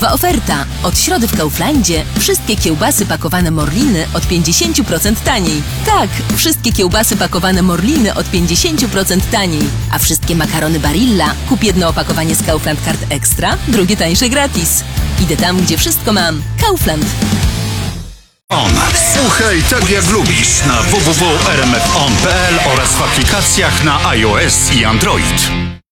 Oferta. Od środy w Kauflandzie wszystkie kiełbasy pakowane Morliny od 50% taniej. Tak, wszystkie kiełbasy pakowane Morliny od 50% taniej. A wszystkie makarony Barilla kup jedno opakowanie z Kaufland Card Extra, drugie tańsze gratis. Idę tam, gdzie wszystko mam. Kaufland. Słuchaj tak jak lubisz na www.rmfon.pl oraz w aplikacjach na iOS i Android.